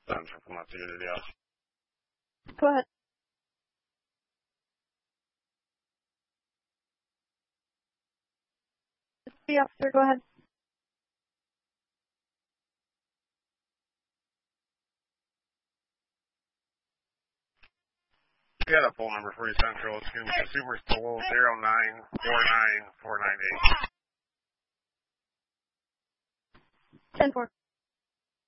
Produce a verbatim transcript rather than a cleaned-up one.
Central from that unit, yeah. Go ahead. The officer, go ahead. We had a phone number for you, Central. It's going to be Super Solo zero nine four nine four nine eight. ten four.